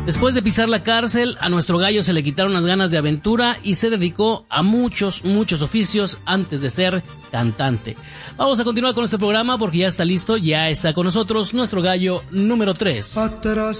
Después de pisar la cárcel, a nuestro gallo se le quitaron las ganas de aventura y se dedicó a muchos oficios antes de ser cantante. Vamos a continuar con este programa porque ya está listo, ya está con nosotros nuestro gallo número 3.